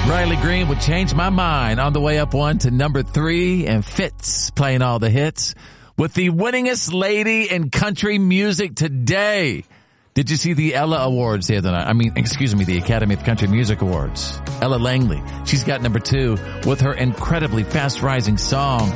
Riley Green would change my mind on the way up one to number 3, and Fitz playing all the hits with the winningest lady in country music today. Did you see the Ella Awards the other night? The Academy of Country Music Awards. Ella Langley, she's got number 2 with her incredibly fast rising song,